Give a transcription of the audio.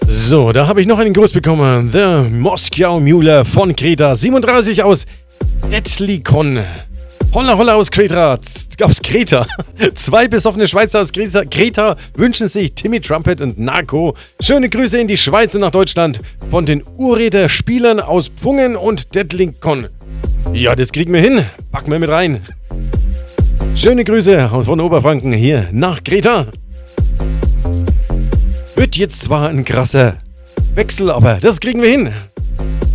So, da habe ich noch einen Gruß bekommen. The Moskau Mule von Kreta 37 aus Detlikon. Holla holla aus Kreta. Zwei besoffene Schweizer aus Kreta wünschen sich Timmy Trumpet und Narco. Schöne Grüße in die Schweiz und nach Deutschland von den Urreder Spielern aus Pfungen und Detlikon. Ja, das kriegen wir hin. Packen wir mit rein. Schöne Grüße von Oberfranken hier nach Kreta. Wird jetzt zwar ein krasser Wechsel, aber das kriegen wir hin.